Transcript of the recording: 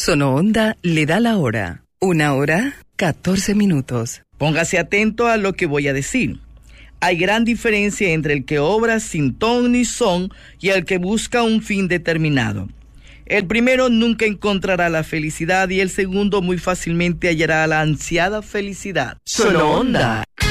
Sonoonda le da la hora. 1:14. Póngase atento a lo que voy a decir. Hay gran diferencia entre el que obra sin ton ni son y el que busca un fin determinado. El primero nunca encontrará la felicidad y el segundo muy fácilmente hallará la ansiada felicidad. Sonoonda.